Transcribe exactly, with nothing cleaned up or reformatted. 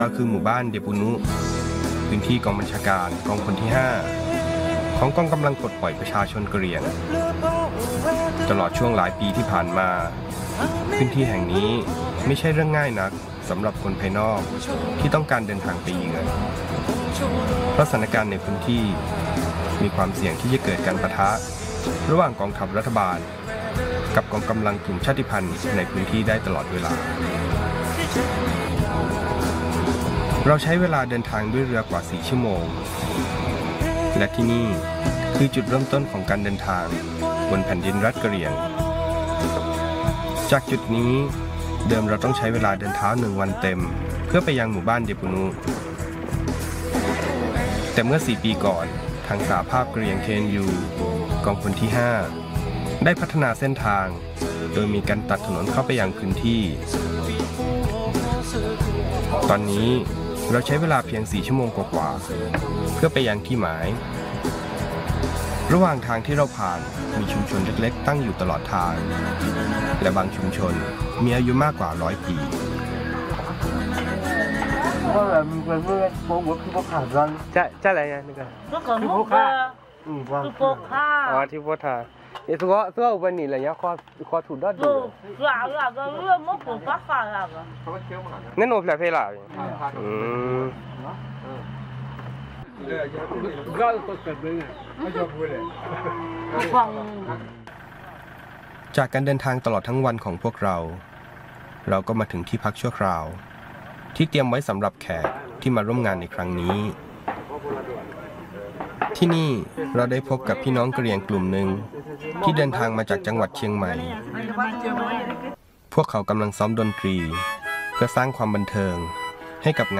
ก็คือหมู่บ้านเดปูนุพื้นที่กองบัญชาการกองพลที่ห้าของกองกำลังปลดปล่อยประชาชนกะเหรี่ยงตลอดช่วงหลายปีที่ผ่านมาพื้นที่แห่งนี้ไม่ใช่เรื่องง่ายนักสำหรับคนภายนอกที่ต้องการเดินทางไปเยือนเพราะสถานการณ์ในพื้นที่มีความเสี่ยงที่จะเกิดการปะทะระหว่างกองทัพรัฐบาลกับกองกำลังกลุ่มชาติพันธุ์ในพื้นที่ได้ตลอดเวลาเราใช้เวลาเดินทางด้วยเรือกว่าสี่ชั่วโมงและที่นี่คือจุดเริ่มต้นของการเดินทางบนแผ่นดินรัฐกะเหรี่ยงจากจุดนี้เดิมเราต้องใช้เวลาเดินเท้าหนึ่งวันเต็มเพื่อไปยังหมู่บ้านเดปูนุแต่เมื่อสี่ปีก่อนทางสหภาพกะเหรี่ยง เค เอ็น ยู กองพลที่ห้าได้พัฒนาเส้นทางโดยมีการตัดถนนเข้าไปยังพื้นที่ตอนนี้เราใช้เวลาเพียงสี่ชั่วโมงกว่าๆเพื่อไปยังที่หมายระหว่างทางที่เราผ่านมีชุมชนเล็กๆตั้งอยู่ตลอดทางและบางชุมชนมีอายุมากกว่าร้อยปีจะจะอะไรนะนี่ก็ที่โพคาอืมว่าที่โพคาอ๋อที่โพธาเอสก็สก็วันนี้แหละเนี่ยข้อข้อถูกดอดดูล่ะล่ะก็เรื่องมันก็ปักฟ้าล่ะก็นั่นโอเพลเพล่ะอืมจากการเดินทางตลอดทั้งวันของพวกเราเราก็มาถึงที่พักชั่วคราวที่เตรียมไว้สำหรับแขกที่มาร่วมงานในครั้งนี้ที่นี่เราได้พบกับพี่น้องกะเหรี่ยงกลุ่มหนึ่งที่เดินทางมาจากจังหวัดเชียงใหม่พวกเขากำลังซ้อมดนตรีเพื่อสร้างความบันเทิงให้กับงาน